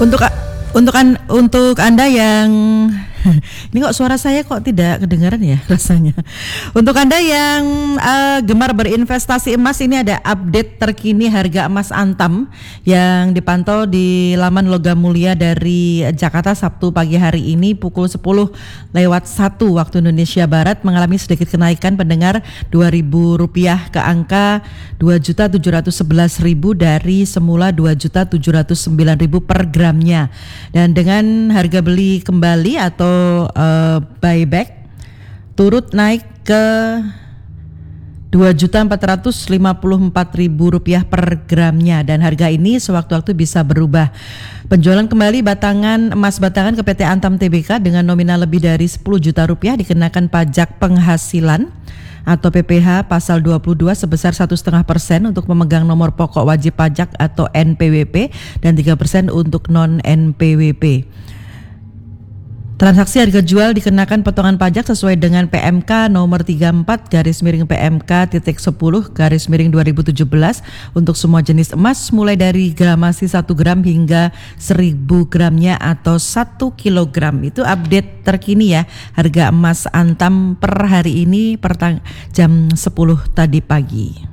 Untuk untuk Anda yang ini kok suara saya kok tidak kedengaran ya rasanya. Untuk Anda yang gemar berinvestasi emas, ini ada update terkini harga emas Antam yang dipantau di laman Logam Mulia dari Jakarta Sabtu pagi hari ini pukul 10:01 waktu Indonesia Barat mengalami sedikit kenaikan pendengar Rp2.000 ke angka 2.711.000 dari semula 2.709.000 per gramnya. Dan dengan harga beli kembali atau buyback turut naik ke Rp2.454.000 per gramnya, dan harga ini sewaktu-waktu bisa berubah. Penjualan kembali batangan emas batangan ke PT Antam Tbk dengan nominal lebih dari Rp10 juta dikenakan pajak penghasilan atau PPh pasal 22 sebesar 1,5% untuk pemegang nomor pokok wajib pajak atau NPWP dan 3% untuk non-NPWP. Transaksi harga jual dikenakan potongan pajak sesuai dengan PMK nomor 34/PMK.10/2017 untuk semua jenis emas mulai dari gramasi 1 gram hingga 1000 gramnya atau 1 kilogram. Itu update terkini ya harga emas Antam per hari ini per jam 10 tadi pagi.